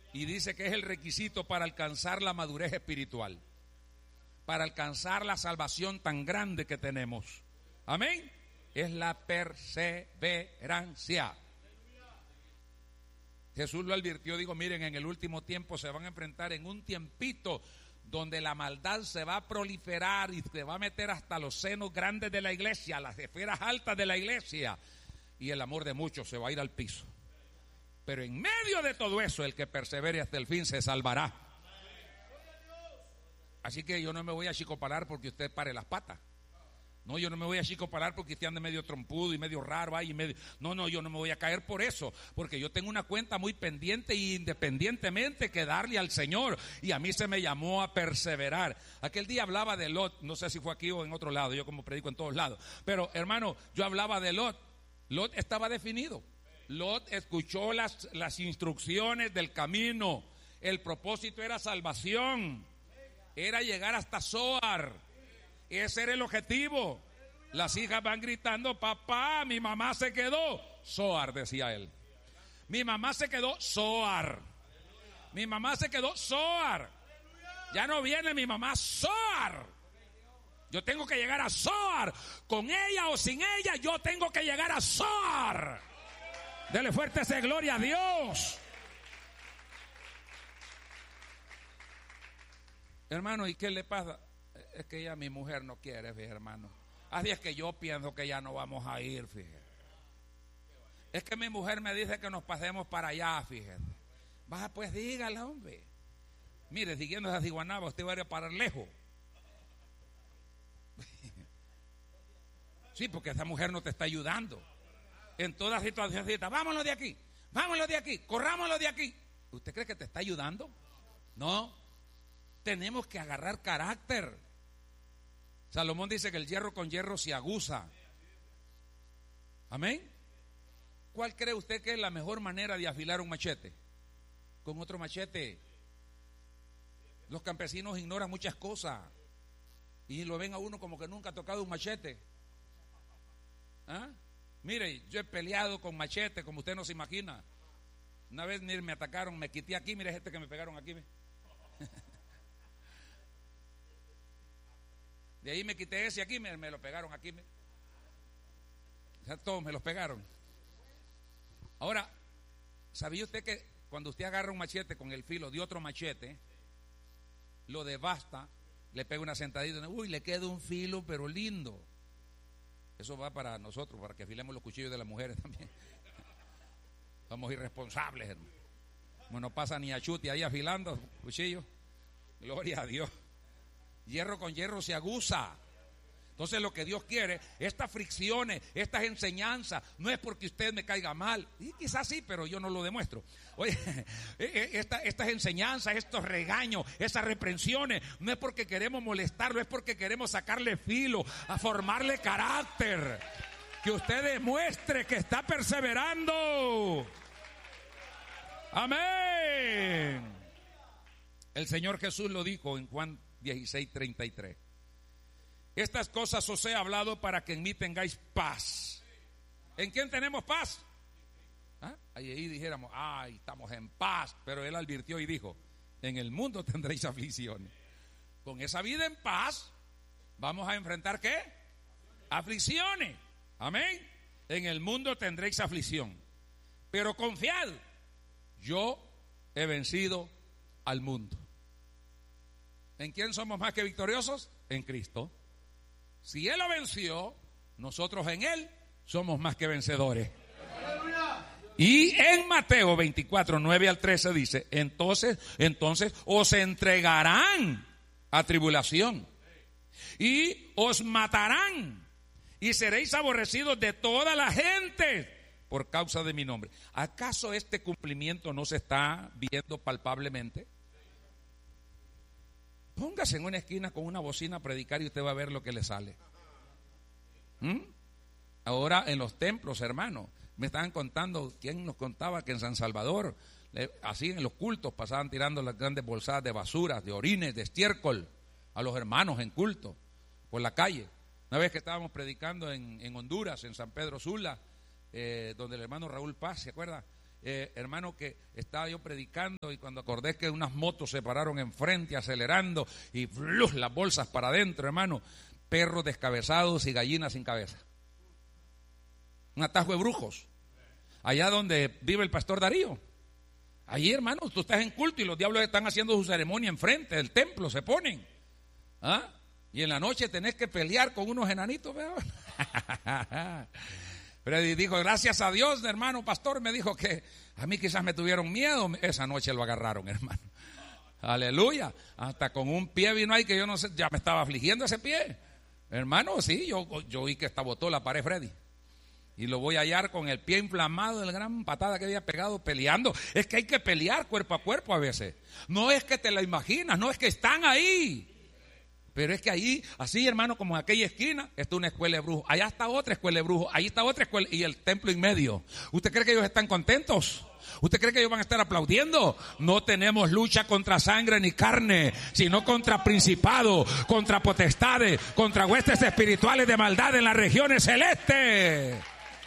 Y dice que es el requisito para alcanzar la madurez espiritual, para alcanzar la salvación tan grande que tenemos. Amén. Es la perseverancia. Jesús lo advirtió, digo, miren, en el último tiempo se van a enfrentar en un tiempito donde la maldad se va a proliferar y se va a meter hasta los senos grandes de la iglesia, las esferas altas de la iglesia, y el amor de muchos se va a ir al piso. Pero en medio de todo eso, el que persevere hasta el fin se salvará. Así que yo no me voy a achicopalar porque usted pare las patas. No, yo no me voy a achicopalar porque usted ande medio trompudo y medio raro ahí y medio... No, yo no me voy a caer por eso, porque yo tengo una cuenta muy pendiente y independientemente que darle al Señor, y a mí se me llamó a perseverar. Aquel día hablaba de Lot, no sé si fue aquí o en otro lado, yo como predico en todos lados, pero hermano, yo hablaba de Lot. Lot estaba definido. Lot escuchó las instrucciones del camino. El propósito era salvación, era llegar hasta Zoar. Ese era el objetivo. Las hijas van gritando: papá, mi mamá se quedó. Zoar, decía él. Mi mamá se quedó. Zoar. Mi mamá se quedó. Zoar. Ya no viene mi mamá. Zoar. Yo tengo que llegar a Zoar. Con ella o sin ella, yo tengo que llegar a Zoar. Dele fuerte esa gloria a Dios. Hermano, ¿y qué le pasa? Es que ya mi mujer no quiere, fíjate, hermano. Así es que yo pienso que ya no vamos a ir, fíjate. Es que mi mujer me dice que nos pasemos para allá, fíjate. Baja, pues dígale, hombre. Mire, siguiendo esa ciguanaba, usted va a ir a parar lejos. Sí, porque esa mujer no te está ayudando. En toda situación, vámonos de aquí, corrámonos de aquí. ¿Usted cree que te está ayudando? No. Tenemos que agarrar carácter. Salomón dice que el hierro con hierro se aguza. Amén. ¿Cuál cree usted que es la mejor manera de afilar un machete? Con otro machete. Los campesinos ignoran muchas cosas y lo ven a uno como que nunca ha tocado un machete. ¿Ah? Mire, yo he peleado con machete como usted no se imagina. Una vez me atacaron, me quité aquí, mire este que me pegaron aquí. De ahí me quité ese aquí, me lo pegaron aquí. O sea, todos me los pegaron. Ahora, ¿sabía usted que cuando usted agarra un machete con el filo de otro machete, lo devasta, le pega una sentadita, uy, le queda un filo pero lindo? Eso va para nosotros, para que afilemos los cuchillos de las mujeres también. Somos irresponsables, hermano. Como no pasa ni a chute ahí afilando cuchillos. Gloria a Dios. Hierro con hierro se aguza. Entonces lo que Dios quiere, estas fricciones, estas enseñanzas, no es porque usted me caiga mal, y quizás sí, pero yo no lo demuestro. Oye, estas enseñanzas, estos regaños, esas reprensiones, no es porque queremos molestarlo, es porque queremos sacarle filo, a formarle carácter, que usted demuestre que está perseverando. Amén. El Señor Jesús lo dijo en Juan 16:33. Estas cosas os he hablado para que en mí tengáis paz. ¿En quién tenemos paz? ¿Ah? Ahí dijéramos, ay, estamos en paz. Pero él advirtió y dijo, en el mundo tendréis aflicciones. Con esa vida en paz, vamos a enfrentar ¿qué? Aflicciones. Amén. En el mundo tendréis aflicción. Pero confiad, yo he vencido al mundo. ¿En quién somos más que victoriosos? En Cristo. Si Él lo venció, nosotros en Él somos más que vencedores. Y en Mateo 24, 9 al 13 dice, entonces os entregarán a tribulación y os matarán y seréis aborrecidos de toda la gente por causa de mi nombre. ¿Acaso este cumplimiento no se está viendo palpablemente? Póngase en una esquina con una bocina a predicar y usted va a ver lo que le sale. Ahora en los templos, hermano, me estaban contando, ¿quién nos contaba que en San Salvador, así en los cultos, pasaban tirando las grandes bolsadas de basura, de orines, de estiércol a los hermanos en culto, por la calle? Una vez que estábamos predicando en Honduras, en San Pedro Sula, donde el hermano Raúl Paz, ¿se acuerda? hermano, que estaba yo predicando y cuando acordé que unas motos se pararon enfrente acelerando y ¡fluf! Las bolsas para adentro, hermano, perros descabezados y gallinas sin cabeza. Un atajo de brujos. Allá donde vive el pastor Darío. Allí, hermano, tú estás en culto y los diablos están haciendo su ceremonia enfrente del templo, se ponen. ¿Ah? Y en la noche tenés que pelear con unos enanitos, ¿verdad? Pero dijo, gracias a Dios, hermano pastor, me dijo que a mí quizás me tuvieron miedo. Esa noche lo agarraron, hermano. Aleluya. Hasta con un pie vino ahí que yo no sé, ya me estaba afligiendo ese pie. Hermano, sí, yo vi que hasta botó la pared Freddy. Y lo voy a hallar con el pie inflamado de la gran patada que había pegado peleando. Es que hay que pelear cuerpo a cuerpo a veces. No es que te lo imaginas, no es que están ahí. Pero es que ahí, así hermano, como en aquella esquina, está una escuela de brujos. Allá está otra escuela de brujos. Ahí está otra escuela y el templo en medio. ¿Usted cree que ellos están contentos? ¿Usted cree que ellos van a estar aplaudiendo? No tenemos lucha contra sangre ni carne, sino contra principados, contra potestades, contra huestes espirituales de maldad en las regiones celestes.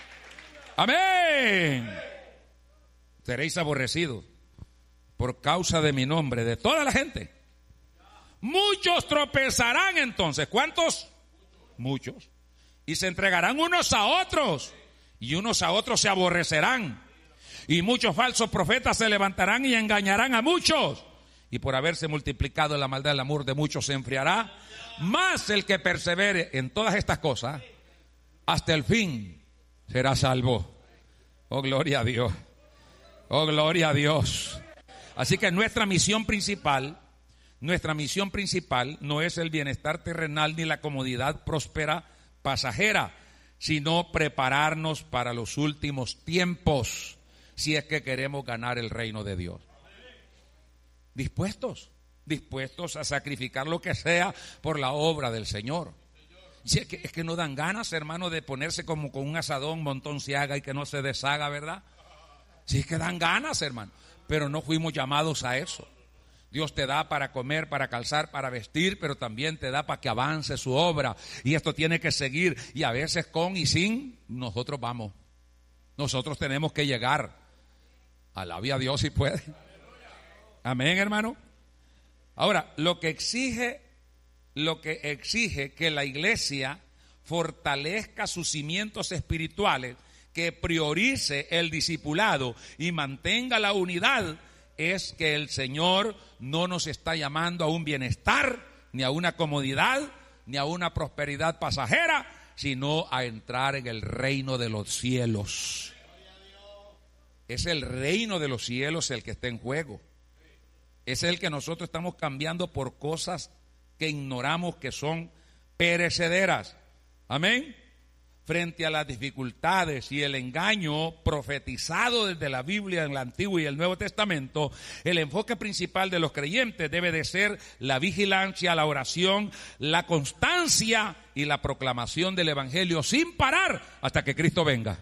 Amén. Seréis aborrecidos por causa de mi nombre, de toda la gente. Muchos tropezarán entonces. ¿Cuántos? Muchos. Y se entregarán unos a otros, y unos a otros se aborrecerán. Y muchos falsos profetas se levantarán y engañarán a muchos. Y por haberse multiplicado la maldad, el amor de muchos se enfriará. Mas el que persevere en todas estas cosas, hasta el fin será salvo. Oh, gloria a Dios. Oh, gloria a Dios. Así que nuestra misión principal no es el bienestar terrenal ni la comodidad próspera pasajera, sino prepararnos para los últimos tiempos, si es que queremos ganar el reino de Dios. Dispuestos a sacrificar lo que sea por la obra del Señor. Si es que no dan ganas, hermano, de ponerse como con un asadón, un montón se haga y que no se deshaga, ¿verdad? Si es que dan ganas, hermano, pero no fuimos llamados a eso. Dios te da para comer, para calzar, para vestir, pero también te da para que avance su obra. Y esto tiene que seguir, y a veces con y sin, nosotros vamos. Nosotros tenemos que llegar. Alabe a Dios si puede. Amén, hermano. Ahora, lo que exige que la iglesia fortalezca sus cimientos espirituales, que priorice el discipulado y mantenga la unidad, es que el Señor no nos está llamando a un bienestar, ni a una comodidad, ni a una prosperidad pasajera, sino a entrar en el reino de los cielos. Es el reino de los cielos el que está en juego. Es el que nosotros estamos cambiando por cosas que ignoramos que son perecederas. Amén. Frente a las dificultades y el engaño profetizado desde la Biblia en el Antiguo y el Nuevo Testamento, el enfoque principal de los creyentes debe de ser la vigilancia, la oración, la constancia y la proclamación del Evangelio sin parar hasta que Cristo venga.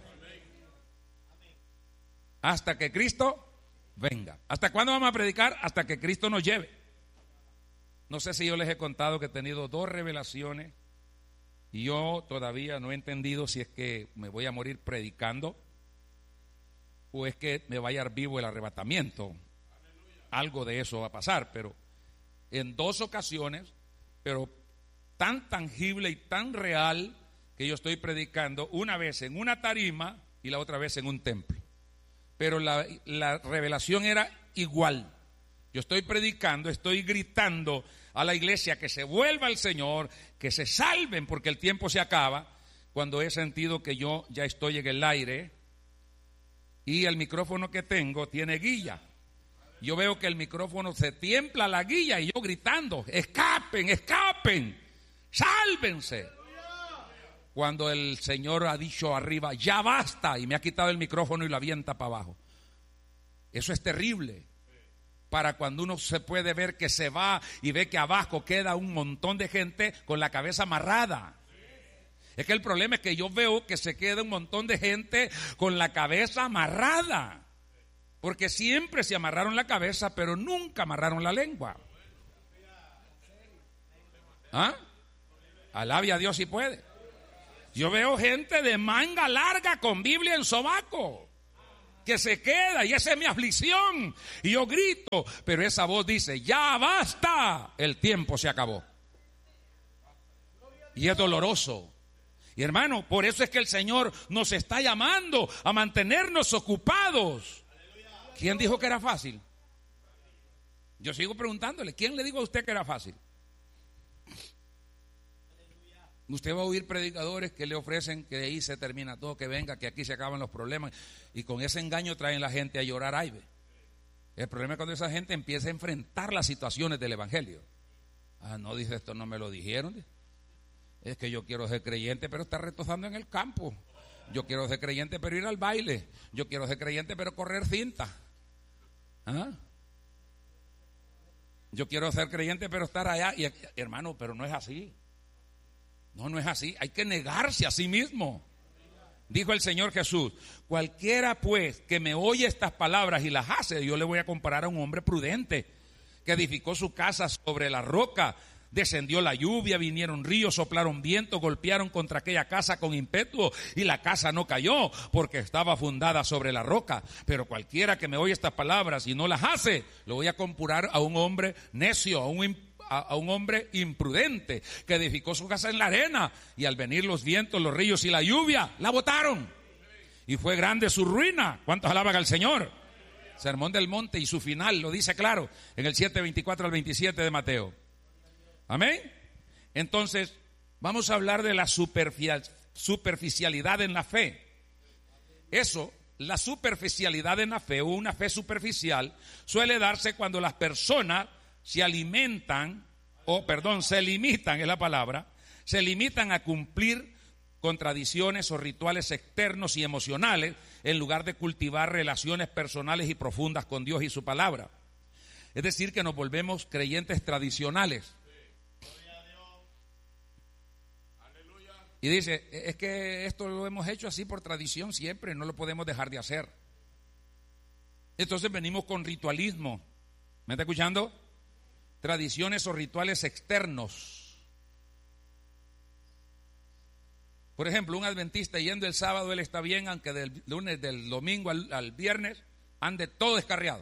Hasta que Cristo venga. ¿Hasta cuándo vamos a predicar? Hasta que Cristo nos lleve. No sé si yo les he contado que he tenido 2 revelaciones y yo todavía no he entendido si es que me voy a morir predicando o es que me va a hallar vivo el arrebatamiento. Algo de eso va a pasar, pero en 2 ocasiones, pero tan tangible y tan real que yo estoy predicando, una vez en una tarima y la otra vez en un templo. Pero la revelación era igual. Yo estoy predicando, estoy gritando a la iglesia que se vuelva al Señor, que se salven porque el tiempo se acaba, cuando he sentido que yo ya estoy en el aire y el micrófono que tengo tiene guía. Yo veo que el micrófono se tiembla la guía y yo gritando, escapen, escapen, sálvense. Cuando el Señor ha dicho arriba, ya basta, y me ha quitado el micrófono y lo avienta para abajo. Eso es terrible. Para cuando uno se puede ver que se va y ve que abajo queda un montón de gente con la cabeza amarrada. Es que el problema es que yo veo que se queda un montón de gente con la cabeza amarrada. Porque siempre se amarraron la cabeza, pero nunca amarraron la lengua. ¿Ah? Alabe a Dios si puede. Yo veo gente de manga larga con Biblia en sobaco. que se queda, y esa es mi aflicción. Y yo grito, pero esa voz dice, ya basta, el tiempo se acabó. Y es doloroso. Y hermano, por eso es que el Señor nos está llamando a mantenernos ocupados. ¿Quién dijo que era fácil? Yo sigo preguntándole, ¿quién le dijo a usted que era fácil? Usted va a oír predicadores que le ofrecen que de ahí se termina todo, que venga, que aquí se acaban los problemas, y con ese engaño traen la gente a llorar. Ay, ve. El problema es cuando esa gente empieza a enfrentar las situaciones del evangelio. Ah, no, dice, esto no me lo dijeron. Es que yo quiero ser creyente, pero está retozando en el campo. Yo quiero ser creyente, pero ir al baile. Yo quiero ser creyente, pero correr cinta. ¿Ah? Yo quiero ser creyente, pero estar allá. Y hermano, pero no es así. No es así. Hay que negarse a sí mismo. Dijo el Señor Jesús, cualquiera pues que me oye estas palabras y las hace, yo le voy a comparar a un hombre prudente que edificó su casa sobre la roca. Descendió la lluvia, vinieron ríos, soplaron viento, golpearon contra aquella casa con ímpetu, y la casa no cayó porque estaba fundada sobre la roca. Pero cualquiera que me oye estas palabras y no las hace, lo voy a comparar a un hombre necio, a un hombre imprudente que edificó su casa en la arena, y al venir los vientos, los ríos y la lluvia, la botaron. Y fue grande su ruina. ¿Cuántos alaban al Señor? Sermón del Monte, y su final lo dice claro en el 7:24 al 27 de Mateo. Amén. Entonces, vamos a hablar de la superficialidad en la fe. Eso, la superficialidad en la fe, o una fe superficial, suele darse cuando las personas se limitan, es la palabra, se limitan a cumplir con tradiciones o rituales externos y emocionales, en lugar de cultivar relaciones personales y profundas con Dios y su palabra. Es decir, que nos volvemos creyentes tradicionales. Y dice, es que esto lo hemos hecho así por tradición siempre, no lo podemos dejar de hacer. Entonces venimos con ritualismo. ¿Me está escuchando? Tradiciones o rituales externos. Por ejemplo, un adventista yendo el sábado, él está bien, aunque del domingo al viernes ande todo descarriado.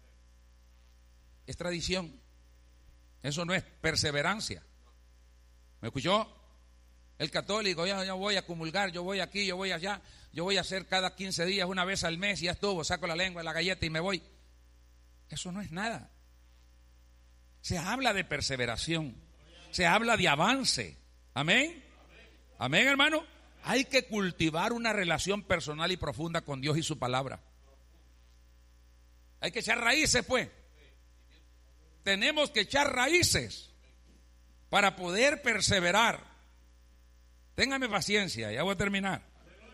Es tradición. Eso no es perseverancia. ¿Me escuchó? El católico, ya voy a comulgar, yo voy aquí, yo voy allá, yo voy a hacer cada 15 días, una vez al mes, y ya estuvo, saco la lengua, la galleta y me voy. Eso no es nada. Se habla de perseveración, se habla de avance. Amén. Amén, hermano. Hay que cultivar una relación personal y profunda con Dios y su palabra. Hay que echar raíces, pues. Tenemos que echar raíces para poder perseverar. Téngame paciencia, ya voy a terminar.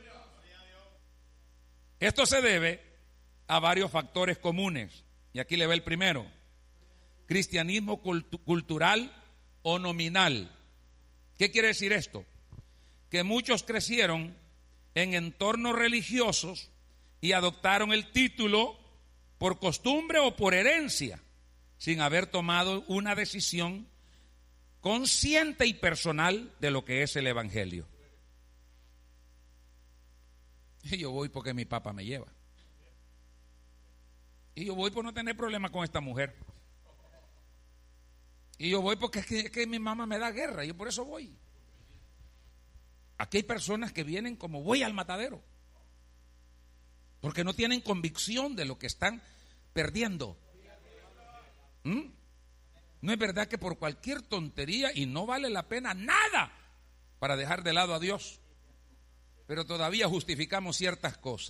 Esto se debe a varios factores comunes. Y aquí le ve el primero. Cristianismo cultural o nominal. ¿Qué quiere decir esto? Que muchos crecieron en entornos religiosos y adoptaron el título por costumbre o por herencia, sin haber tomado una decisión consciente y personal de lo que es el evangelio. Y yo voy porque mi papá me lleva. Y yo voy por no tener problemas con esta mujer. Y yo voy porque es que mi mamá me da guerra, y yo por eso voy. Aquí hay personas que vienen como voy al matadero, porque no tienen convicción de lo que están perdiendo. No es verdad que por cualquier tontería, y no vale la pena nada para dejar de lado a Dios, pero todavía justificamos ciertas cosas.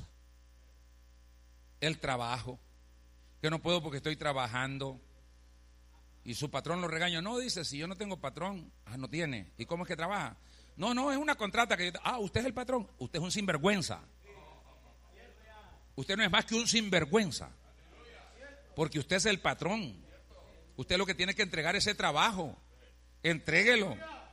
El trabajo, que no puedo porque estoy trabajando, y su patrón lo regaña. No, dice, si yo no tengo patrón. No tiene. ¿Y cómo es que trabaja? No, es una contrata que yo... usted es el patrón. Usted es un sinvergüenza. Usted no es más que un sinvergüenza, porque usted es el patrón. Usted lo que tiene que entregar ese trabajo. Entréguelo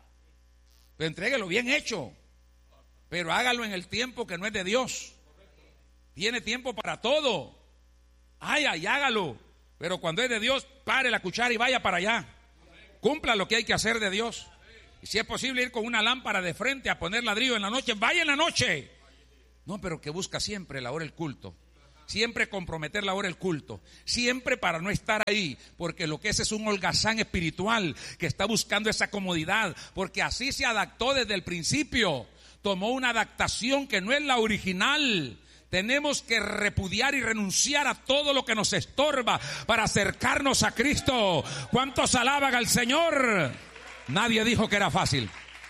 bien hecho, pero hágalo en el tiempo que no es de Dios. Tiene tiempo para todo. Hágalo, pero cuando es de Dios, pare la cuchara y vaya para allá. Cumpla lo que hay que hacer de Dios. Y si es posible ir con una lámpara de frente a poner ladrillo en la noche, vaya en la noche. No, pero que busca siempre la hora del culto. siempre comprometer la hora del culto, siempre para no estar ahí, porque lo que es un holgazán espiritual que está buscando esa comodidad, porque así se adaptó desde el principio, tomó una adaptación que no es la original. Tenemos que repudiar y renunciar a todo lo que nos estorba para acercarnos a Cristo. ¿Cuántos alaban al Señor? Nadie dijo que era fácil.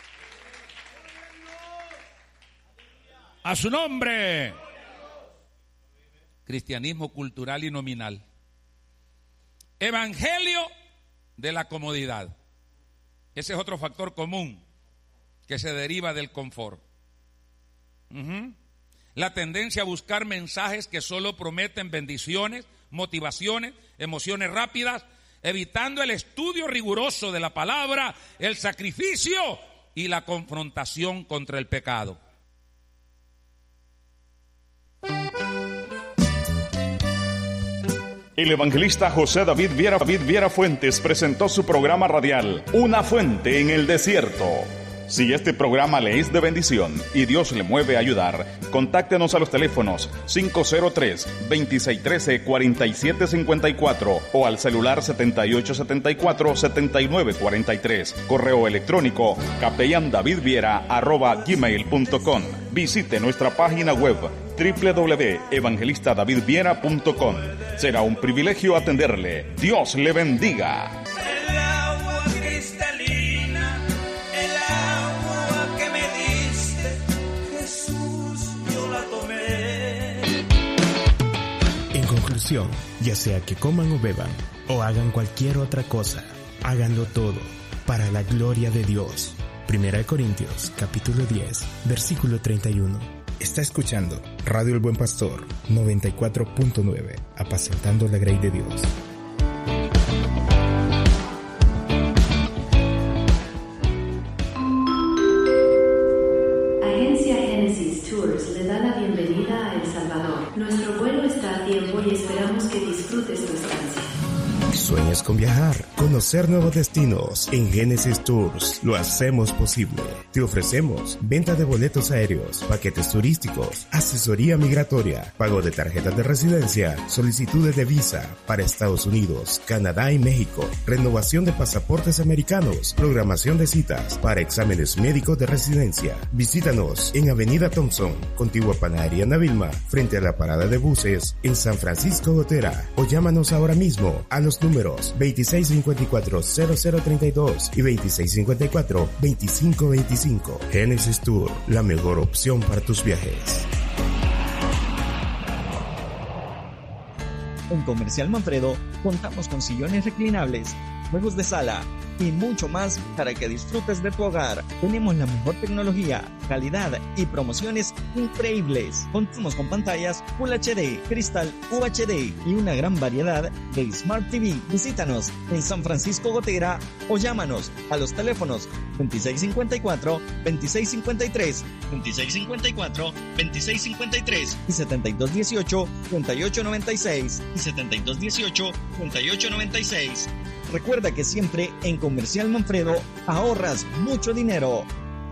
A su nombre. Cristianismo cultural y nominal. Evangelio de la comodidad. Ese es otro factor común que se deriva del confort. La tendencia a buscar mensajes que solo prometen bendiciones, motivaciones, emociones rápidas, evitando el estudio riguroso de la palabra, el sacrificio y la confrontación contra el pecado. El evangelista José David Viera Fuentes presentó su programa radial, Una Fuente en el Desierto. Si este programa le es de bendición y Dios le mueve a ayudar, contáctenos a los teléfonos 503-2613-4754 o al celular 7874-7943. Correo electrónico capellandavidviera@gmail.com. Visite nuestra página web www.evangelistadavidviera.com. Será un privilegio atenderle. Dios le bendiga. Ya sea que coman o beban, o hagan cualquier otra cosa, háganlo todo para la gloria de Dios. 1 Corintios, capítulo 10, versículo 31. Está escuchando Radio El Buen Pastor, 94.9, apacentando la grey de Dios. Agencia Genesis Tours le da la bienvenida a El Salvador. Nuestro vuelo está a tiempo y esperamos que disfrutes tu estancia. ¿Sueñas con viajar? Conocer nuevos destinos. En Genesis Tours lo hacemos posible. Te ofrecemos venta de boletos aéreos, paquetes turísticos, asesoría migratoria, pago de tarjetas de residencia, solicitudes de visa para Estados Unidos, Canadá y México, renovación de pasaportes americanos, programación de citas para exámenes médicos de residencia. Visítanos en Avenida Thompson, contigua Panadería Navilma, frente a la parada de buses en San Francisco Gotera, o llámanos ahora mismo a los números 2654-0032 y 2654-2525. Genesis Tour, la mejor opción para tus viajes. En Comercial Manfredo contamos con sillones reclinables, juegos de sala y mucho más para que disfrutes de tu hogar. Tenemos la mejor tecnología, calidad y promociones increíbles. Contamos con pantallas Full HD, Cristal UHD y una gran variedad de Smart TV. Visítanos en San Francisco Gotera o llámanos a los teléfonos 2654-2653, 2654-2653 y 7218-3896 y 7218-3896. Recuerda que siempre en Comercial Manfredo ahorras mucho dinero.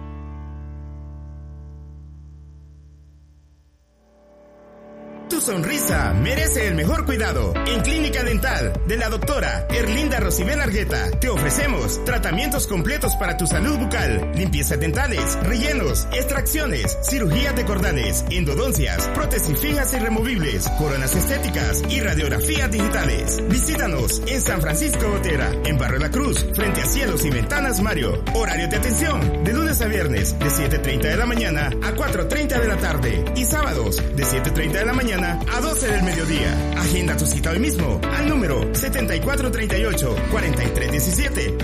Tu sonrisa merece el mejor cuidado. En Clínica Dental de la doctora Erlinda Rosibel Argueta te ofrecemos tratamientos completos para tu salud bucal, limpiezas dentales, rellenos, extracciones, cirugías de cordales, endodoncias, prótesis fijas y removibles, coronas estéticas y radiografías digitales. Visítanos en San Francisco Gotera, en Barrio La Cruz, frente a Cielos y Ventanas Mario. Horario de atención de lunes a viernes de 7:30 de la mañana a 4:30 de la tarde y sábados de 7:30 de la mañana a 12 del mediodía. Agenda tu cita hoy mismo al número 7438-4317,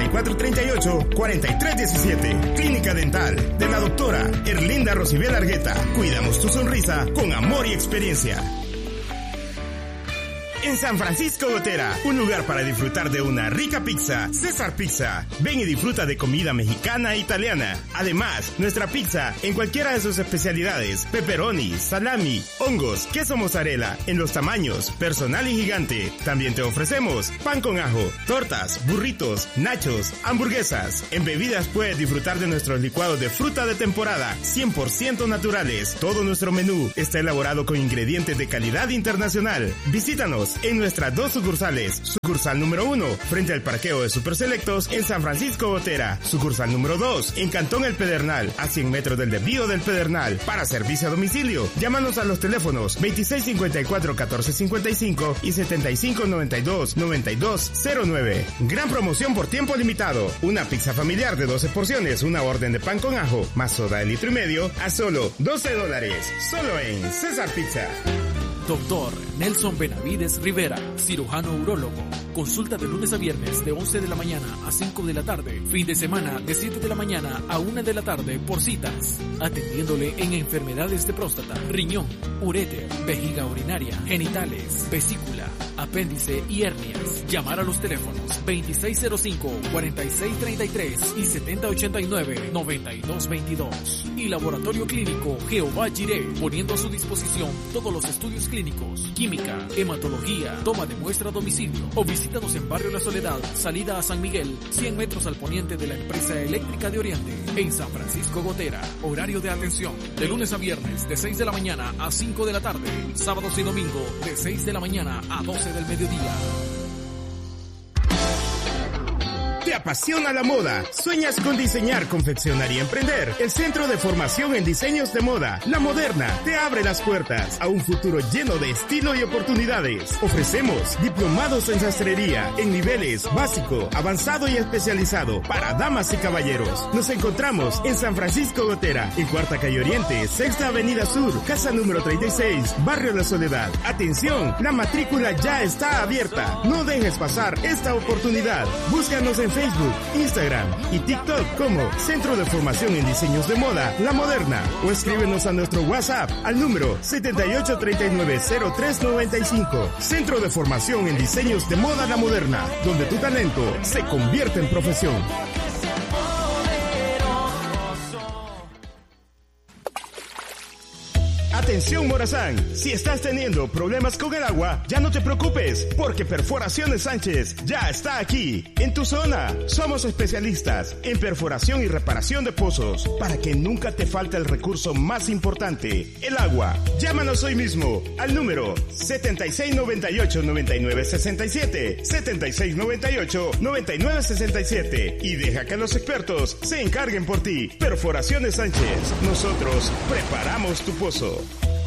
7438-4317. Clínica Dental de la doctora Erlinda Rosibel Argueta. Cuidamos tu sonrisa con amor y experiencia. en San Francisco Gotera. Un lugar para disfrutar de una rica pizza, César Pizza. Ven y disfruta de comida mexicana e italiana. Además, nuestra pizza en cualquiera de sus especialidades, pepperoni, salami, hongos, queso mozzarella, en los tamaños, personal y gigante. También te ofrecemos pan con ajo, tortas, burritos, nachos, hamburguesas. En bebidas puedes disfrutar de nuestros licuados de fruta de temporada, 100% naturales. Todo nuestro menú está elaborado con ingredientes de calidad internacional. Visítanos en nuestras 2 sucursales. Sucursal número 1, frente al parqueo de Super Selectos en San Francisco Gotera. Sucursal número 2, en Cantón El Pedernal, a 100 metros del desvío del Pedernal. Para servicio a domicilio, llámanos a los teléfonos 2654-1455 y 7592-9209. Gran promoción por tiempo limitado. Una pizza familiar de 12 porciones, una orden de pan con ajo, más soda de litro y medio, a solo $12. Solo en César Pizza. Doctor Nelson Benavides Rivera, cirujano urólogo. Consulta de lunes a viernes de 11 de la mañana a 5 de la tarde. Fin de semana de 7 de la mañana a 1 de la tarde por citas. Atendiéndole en enfermedades de próstata, riñón, uréter, vejiga urinaria, genitales, vesícula, apéndice y hernias. Llamar a los teléfonos 2605-4633 y 7089-9222. Y Laboratorio Clínico Jehová Jireh, poniendo a su disposición todos los estudios clínicos, química, hematología, toma de muestra a domicilio, o visítanos en Barrio La Soledad, salida a San Miguel, 100 metros al poniente de la Empresa Eléctrica de Oriente, en San Francisco Gotera. Horario de atención, de lunes a viernes, de 6 de la mañana a 5 de la tarde, sábados y domingo, de 6 de la mañana a 12 del mediodía. ¿Te apasiona la moda? ¿Sueñas con diseñar, confeccionar y emprender? El Centro de Formación en Diseños de Moda, La Moderna, te abre las puertas a un futuro lleno de estilo y oportunidades. Ofrecemos diplomados en sastrería en niveles básico, avanzado y especializado para damas y caballeros. Nos encontramos en San Francisco Gotera, en Cuarta Calle Oriente, Sexta Avenida Sur, casa número 36, Barrio La Soledad. Atención, la matrícula ya está abierta. No dejes pasar esta oportunidad. Búscanos en Facebook, Instagram y TikTok como Centro de Formación en Diseños de Moda, La Moderna, o escríbenos a nuestro WhatsApp al número 78390395. Centro de Formación en Diseños de Moda, La Moderna, donde tu talento se convierte en profesión. Atención Morazán, si estás teniendo problemas con el agua, ya no te preocupes, porque Perforaciones Sánchez ya está aquí, en tu zona. Somos especialistas en perforación y reparación de pozos, para que nunca te falte el recurso más importante, el agua. Llámanos hoy mismo al número 7698-9967, 7698-9967, y deja que los expertos se encarguen por ti. Perforaciones Sánchez, nosotros preparamos tu pozo.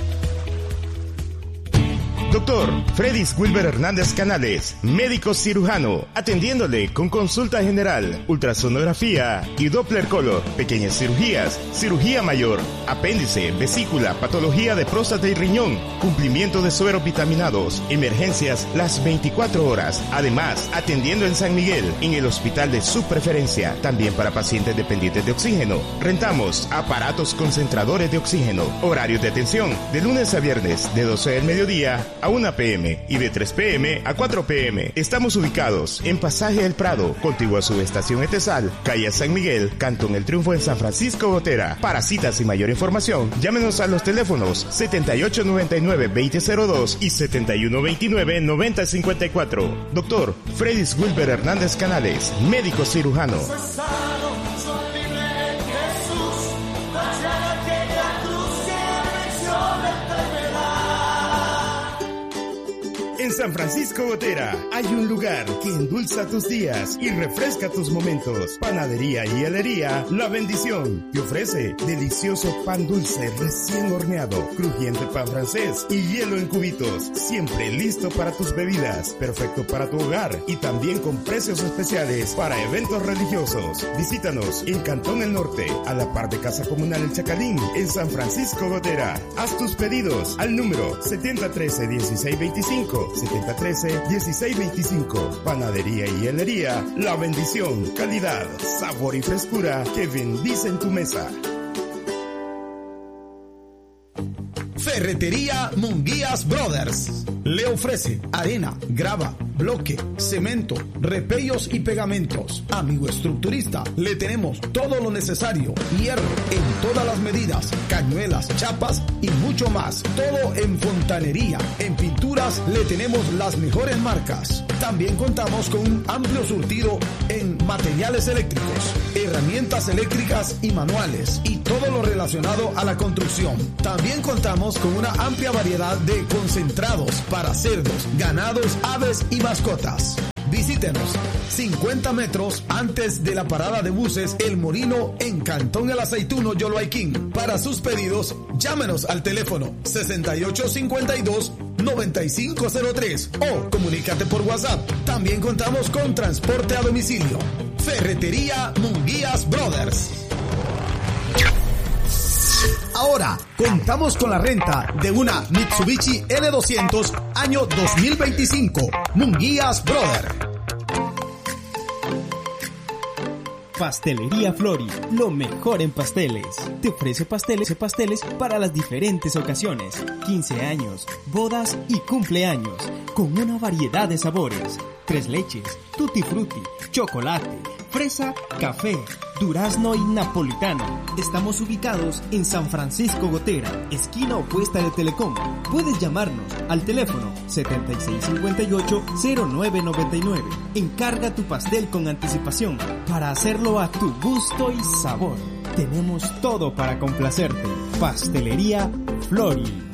Doctor Fredis Wilber Hernández Canales, médico cirujano, atendiéndole con consulta general, ultrasonografía y Doppler Color, pequeñas cirugías, cirugía mayor, apéndice, vesícula, patología de próstata y riñón, cumplimiento de sueros vitaminados, emergencias las 24 horas. Además, atendiendo en San Miguel, en el hospital de su preferencia, también para pacientes dependientes de oxígeno. Rentamos aparatos concentradores de oxígeno. Horarios de atención, de lunes a viernes, de 12 del mediodía a 1 p.m. y de 3 p.m. a 4 p.m. Estamos ubicados en Pasaje del Prado, contiguo a Subestación Etesal, calle San Miguel, Cantón El Triunfo en San Francisco Gotera. Para citas y mayor información, llámenos a los teléfonos 7899-2002 y 7129-9054. Doctor Fredis Wilber Hernández Canales, médico cirujano. En San Francisco Gotera hay un lugar que endulza tus días y refresca tus momentos. Panadería y helería La Bendición te ofrece delicioso pan dulce recién horneado, crujiente pan francés y hielo en cubitos, siempre listo para tus bebidas, perfecto para tu hogar y también con precios especiales para eventos religiosos. Visítanos en Cantón El Norte, a la par de Casa Comunal El Chacalín, en San Francisco Gotera. Haz tus pedidos al número 7013-1625. 7013-1625. Panadería y helería La Bendición. Calidad, sabor y frescura que bendicen tu mesa. Ferretería Munguías Brothers le ofrece arena, grava, bloque, cemento, repellos y pegamentos. Amigo estructurista, le tenemos todo lo necesario, hierro en todas las medidas, cañuelas, chapas y mucho más. Todo en fontanería. En pinturas le tenemos las mejores marcas. También contamos con un amplio surtido en materiales eléctricos, herramientas eléctricas y manuales y todo lo relacionado a la construcción. También contamos con una amplia variedad de concentrados para cerdos, ganados, aves y mascotas. Visítenos 50 metros antes de la parada de buses El Molino en Cantón El Aceituno, Yoloaiquín. Para sus pedidos, llámenos al teléfono 6852-9503 o comunícate por WhatsApp. También contamos con transporte a domicilio. Ferretería Munguías Brothers. Ahora contamos con la renta de una Mitsubishi L200 año 2025. Munguías Brother. Pastelería Flori, lo mejor en pasteles. Te ofrece pasteles para las diferentes ocasiones, 15 años, bodas y cumpleaños, con una variedad de sabores. 3 leches, tutti frutti, chocolate, fresa, café, durazno y napolitano. Estamos ubicados en San Francisco Gotera, esquina opuesta de Telecom. Puedes llamarnos al teléfono 7658-0999. Encarga tu pastel con anticipación para hacerlo a tu gusto y sabor. Tenemos todo para complacerte. Pastelería Flori.